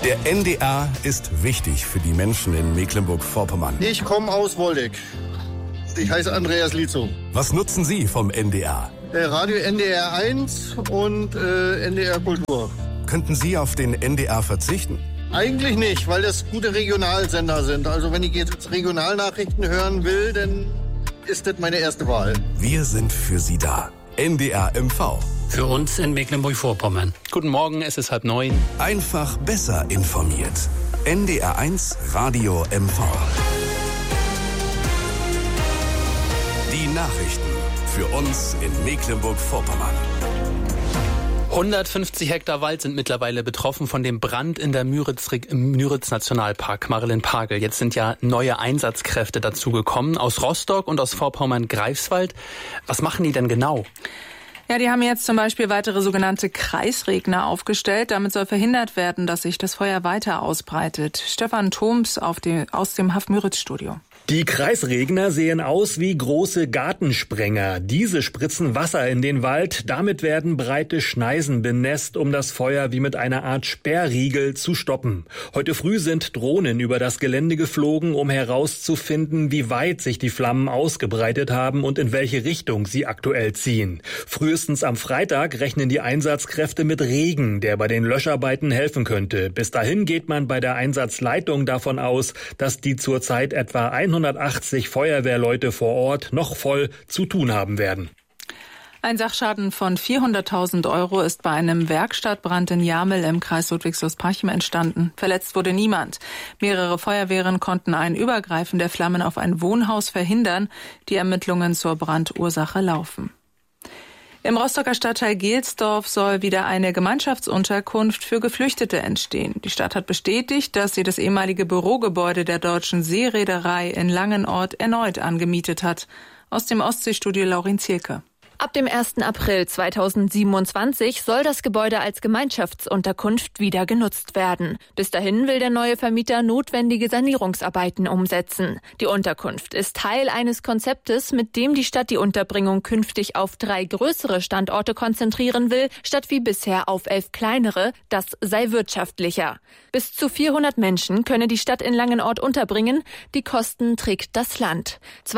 Der NDR ist wichtig für die Menschen in Mecklenburg-Vorpommern. Ich komme aus Woldeck. Ich heiße Andreas Lietzow. Was nutzen Sie vom NDR? Radio NDR 1 und NDR Kultur. Könnten Sie auf den NDR verzichten? Eigentlich nicht, weil das gute Regionalsender sind. Also wenn ich jetzt Regionalnachrichten hören will, dann ist das meine erste Wahl. Wir sind für Sie da. NDR MV. Für uns in Mecklenburg-Vorpommern. Guten Morgen, es ist 8:30. Einfach besser informiert. NDR 1 Radio MV. Die Nachrichten für uns in Mecklenburg-Vorpommern. 150 Hektar Wald sind mittlerweile betroffen von dem Brand in der Müritz-Nationalpark, Marillenpagel. Jetzt sind ja neue Einsatzkräfte dazugekommen aus Rostock und aus Vorpommern-Greifswald. Was machen die denn genau? Ja, die haben jetzt zum Beispiel weitere sogenannte Kreisregner aufgestellt. Damit soll verhindert werden, dass sich das Feuer weiter ausbreitet. Stefan Thoms aus dem Haff-Müritz-Studio. Die Kreisregner sehen aus wie große Gartensprenger. Diese spritzen Wasser in den Wald. Damit werden breite Schneisen benässt, um das Feuer wie mit einer Art Sperrriegel zu stoppen. Heute früh sind Drohnen über das Gelände geflogen, um herauszufinden, wie weit sich die Flammen ausgebreitet haben und in welche Richtung sie aktuell ziehen. Frühestens am Freitag rechnen die Einsatzkräfte mit Regen, der bei den Löscharbeiten helfen könnte. Bis dahin geht man bei der Einsatzleitung davon aus, dass die zurzeit etwa 180 Feuerwehrleute vor Ort noch voll zu tun haben werden. Ein Sachschaden von 400.000 € ist bei einem Werkstattbrand in Jamel im Kreis Ludwigslust-Parchim entstanden. Verletzt wurde niemand. Mehrere Feuerwehren konnten ein Übergreifen der Flammen auf ein Wohnhaus verhindern. Die Ermittlungen zur Brandursache laufen. Im Rostocker Stadtteil Gelsdorf soll wieder eine Gemeinschaftsunterkunft für Geflüchtete entstehen. Die Stadt hat bestätigt, dass sie das ehemalige Bürogebäude der Deutschen Seereederei in Langenort erneut angemietet hat. Aus dem Ostseestudio Laurin Zielke. Ab dem 1. April 2027 soll das Gebäude als Gemeinschaftsunterkunft wieder genutzt werden. Bis dahin will der neue Vermieter notwendige Sanierungsarbeiten umsetzen. Die Unterkunft ist Teil eines Konzeptes, mit dem die Stadt die Unterbringung künftig auf 3 größere Standorte konzentrieren will, statt wie bisher auf 11 kleinere. Das sei wirtschaftlicher. Bis zu 400 Menschen könne die Stadt in Langenort unterbringen. Die Kosten trägt das Land.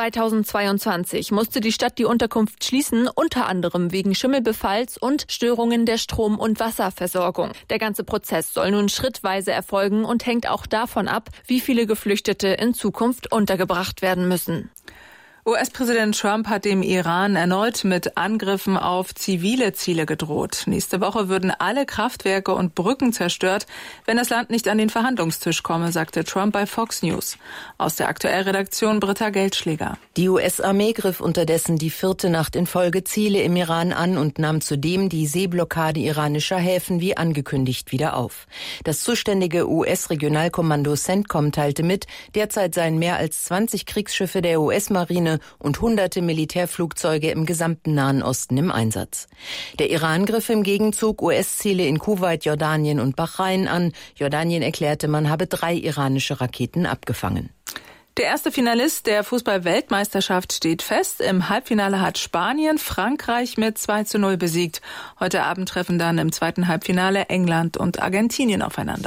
2022 musste die Stadt die Unterkunft schließen, unter anderem wegen Schimmelbefalls und Störungen der Strom- und Wasserversorgung. Der ganze Prozess soll nun schrittweise erfolgen und hängt auch davon ab, wie viele Geflüchtete in Zukunft untergebracht werden müssen. US-Präsident Trump hat dem Iran erneut mit Angriffen auf zivile Ziele gedroht. Nächste Woche würden alle Kraftwerke und Brücken zerstört, wenn das Land nicht an den Verhandlungstisch komme, sagte Trump bei Fox News. Aus der Aktuellredaktion Britta Geldschläger. Die US-Armee griff unterdessen die 4. Nacht in Folge Ziele im Iran an und nahm zudem die Seeblockade iranischer Häfen wie angekündigt wieder auf. Das zuständige US-Regionalkommando CENTCOM teilte mit, derzeit seien mehr als 20 Kriegsschiffe der US-Marine und hunderte Militärflugzeuge im gesamten Nahen Osten im Einsatz. Der Iran griff im Gegenzug US-Ziele in Kuwait, Jordanien und Bahrain an. Jordanien erklärte, man habe 3 iranische Raketen abgefangen. Der erste Finalist der Fußball-Weltmeisterschaft steht fest. Im Halbfinale hat Spanien Frankreich mit 2:0 besiegt. Heute Abend treffen dann im zweiten Halbfinale England und Argentinien aufeinander.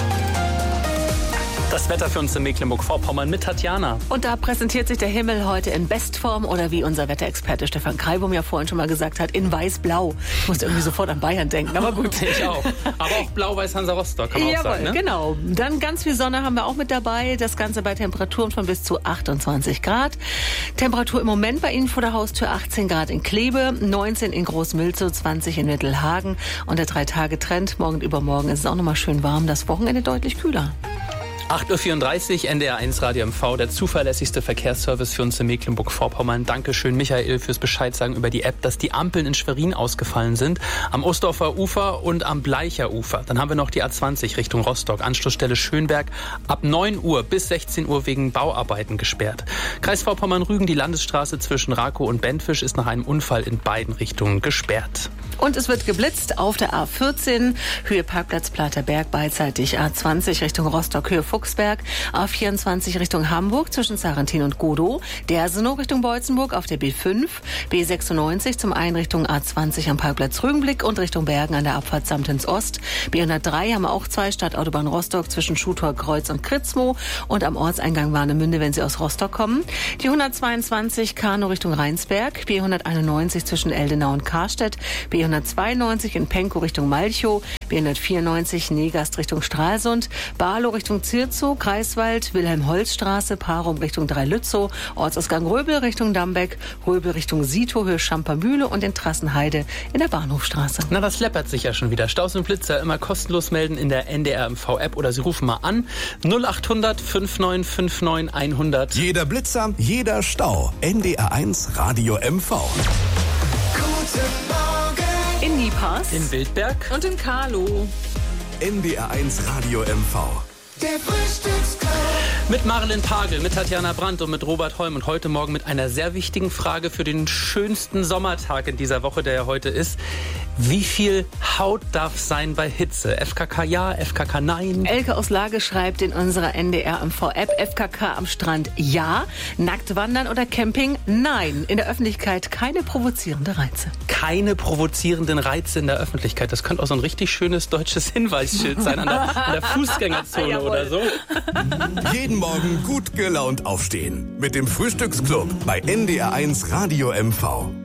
Das Wetter für uns in Mecklenburg-Vorpommern mit Tatjana. Und da präsentiert sich der Himmel heute in Bestform oder wie unser Wetterexperte Stefan Kreibum ja vorhin schon mal gesagt hat, in weiß-blau. Ich musste irgendwie sofort an Bayern denken, aber gut. Ich auch. Aber auch blau-weiß Hansa Rostock, kann man auch sagen, ne? Genau. Dann ganz viel Sonne haben wir auch mit dabei. Das Ganze bei Temperaturen von bis zu 28 Grad. Temperatur im Moment bei Ihnen vor der Haustür 18 Grad in Kleve, 19 in Großmilzow, 20 in Mittelhagen. Und der 3-Tage-Trend, morgen und übermorgen ist es auch nochmal schön warm. Das Wochenende deutlich kühler. 8:34 Uhr, NDR 1 Radio MV, der zuverlässigste Verkehrsservice für uns in Mecklenburg-Vorpommern. Dankeschön, Michael, fürs Bescheid sagen über die App, dass die Ampeln in Schwerin ausgefallen sind. Am Ostorfer Ufer und am Bleicher Ufer. Dann haben wir noch die A20 Richtung Rostock, Anschlussstelle Schönberg, ab 9 Uhr bis 16 Uhr wegen Bauarbeiten gesperrt. Kreis Vorpommern-Rügen, die Landesstraße zwischen Rakow und Benfisch ist nach einem Unfall in beiden Richtungen gesperrt. Und es wird geblitzt auf der A14, Höhe Parkplatz Platerberg, beidseitig A20 Richtung Rostock, Höhe Fuchsberg, A24 Richtung Hamburg zwischen Sarrentin und Godow, Dersenow Richtung Beutzenburg auf der B5, B96 zum einen Richtung A20 am Parkplatz Rügenblick und Richtung Bergen an der Abfahrt Samtens Ost. B103 haben wir auch zwei, Stadtautobahn Rostock zwischen Schutor Kreuz und Kritzmow und am Ortseingang Warnemünde, wenn Sie aus Rostock kommen. Die 122 Kanow Richtung Rheinsberg, B191 zwischen Eldenau und Karstedt, B192 in Penkow Richtung Malchow, B194 Negast Richtung Stralsund, Barlow Richtung Zirzow, Greifswald, Wilhelm-Holz-Straße, Parum Richtung Dreilützow, Ortsausgang Röbel Richtung Dambeck, Röbel Richtung Sietow, Höhe Schampermühle und in Trassenheide in der Bahnhofstraße. Na, das läppert sich ja schon wieder. Staus und Blitzer immer kostenlos melden in der NDR MV-App oder Sie rufen mal an 0800 5959 100. Jeder Blitzer, jeder Stau. NDR1 Radio MV. In Niepass, In Wildberg und in Karlow. NDR1 Radio MV. Der Frühstücksclub. mit Marilyn Pagel, mit Tatjana Brandt und mit Robert Holm und heute Morgen mit einer sehr wichtigen Frage für den schönsten Sommertag in dieser Woche, der ja heute ist. Wie viel Haut darf sein bei Hitze? FKK ja, FKK nein? Elke aus Lage schreibt in unserer NDR-MV-App, FKK am Strand ja, nackt wandern oder Camping nein. In der Öffentlichkeit keine provozierende Reize. Keine provozierenden Reize in der Öffentlichkeit. Das könnte auch so ein richtig schönes deutsches Hinweisschild sein an der Fußgängerzone oder so. Jeden Morgen gut gelaunt aufstehen mit dem Frühstücksclub bei NDR1 Radio MV.